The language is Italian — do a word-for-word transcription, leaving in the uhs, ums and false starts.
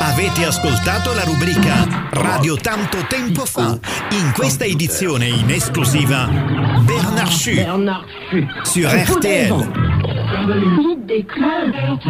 Avete ascoltato la rubrica Radio Tanto Tempo Fa. In questa edizione in esclusiva Bernard Chu sur R T L.